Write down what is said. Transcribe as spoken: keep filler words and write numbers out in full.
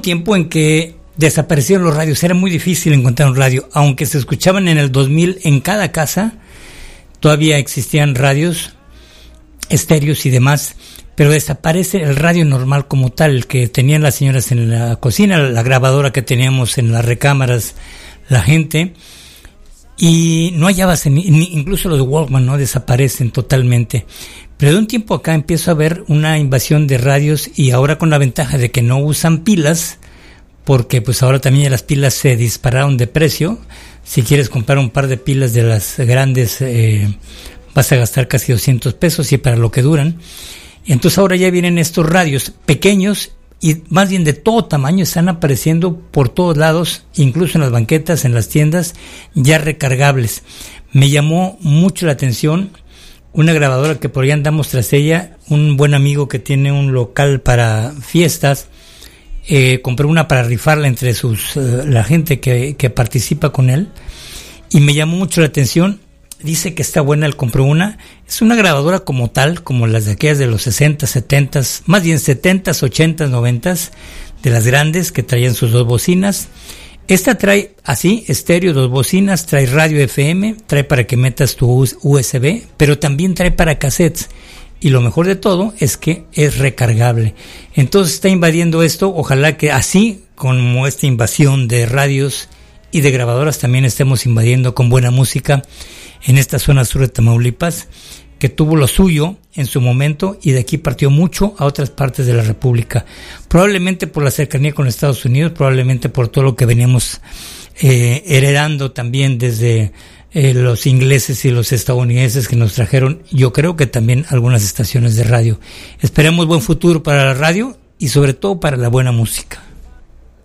tiempo en que desaparecieron los radios, era muy difícil encontrar un radio, aunque se escuchaban en el dos mil en cada casa, todavía existían radios, estéreos y demás, pero desaparece el radio normal como tal, el que tenían las señoras en la cocina, la grabadora que teníamos en las recámaras, la gente, y no hallabas, en, incluso los Walkman, ¿no? Desaparecen totalmente. Pero de un tiempo acá empiezo a ver una invasión de radios, y ahora con la ventaja de que no usan pilas, porque pues ahora también las pilas se dispararon de precio. Si quieres comprar un par de pilas de las grandes, eh, vas a gastar casi doscientos pesos, y para lo que duran. Entonces ahora ya vienen estos radios pequeños, y más bien de todo tamaño, están apareciendo por todos lados, incluso en las banquetas, en las tiendas, ya recargables. Me llamó mucho la atención una grabadora que por ahí andamos tras ella, un buen amigo que tiene un local para fiestas, eh, compré una para rifarla entre sus uh, la gente que, que participa con él, y me llamó mucho la atención. Dice que está buena, él compró una. Es una grabadora como tal, como las de aquellas de los sesenta, setenta, más bien setenta, ochenta, noventa, de las grandes que traían sus dos bocinas. Esta trae así, estéreo, dos bocinas, trae radio F M, trae para que metas tu U S B, pero también trae para cassettes. Y lo mejor de todo es que es recargable. Entonces está invadiendo esto. Ojalá que así, como esta invasión de radios y de grabadoras, también estemos invadiendo con buena música en esta zona sur de Tamaulipas, que tuvo lo suyo en su momento, y de aquí partió mucho a otras partes de la República, probablemente por la cercanía con Estados Unidos, probablemente por todo lo que veníamos eh, heredando también desde eh, los ingleses y los estadounidenses, que nos trajeron, yo creo que también algunas estaciones de radio. Esperemos buen futuro para la radio y sobre todo para la buena música.